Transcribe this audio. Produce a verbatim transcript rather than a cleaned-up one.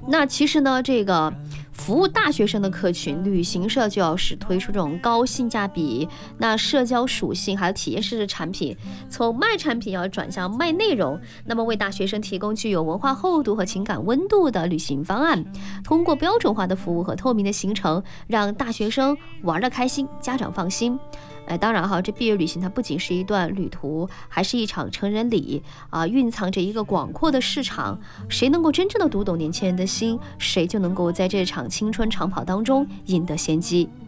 那其实呢，这个服务大学生的客群，旅行社就要是推出这种高性价比、那社交属性还有体验式的产品，从卖产品要转向卖内容，那么为大学生提供具有文化厚度和情感温度的旅行方案，通过标准化的服务和透明的行程，让大学生玩得开心，家长放心。哎，当然哈，这毕业旅行它不仅是一段旅途，还是一场成人礼啊，蕴藏着一个广阔的市场。谁能够真正的读懂年轻人的心，谁就能够在这场青春长跑当中赢得先机。